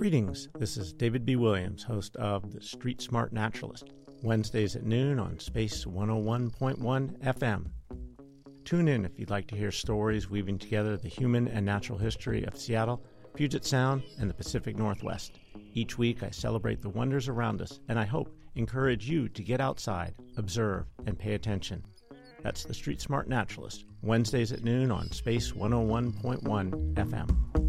Greetings, this is David B. Williams, host of The Street Smart Naturalist, Wednesdays at noon on Space 101.1 FM. Tune in if you'd like to hear stories weaving together the human and natural history of Seattle, Puget Sound, and the Pacific Northwest. Each week I celebrate the wonders around us, and I hope encourage you to get outside, observe, and pay attention. That's The Street Smart Naturalist, Wednesdays at noon on Space 101.1 FM.